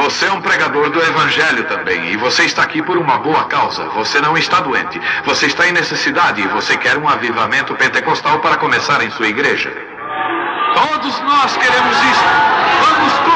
Você é um pregador do evangelho também, e você está aqui por uma boa causa. Você não está doente. Você está em necessidade e você quer um avivamento pentecostal para começar em sua igreja. Todos nós queremos isso. Vamos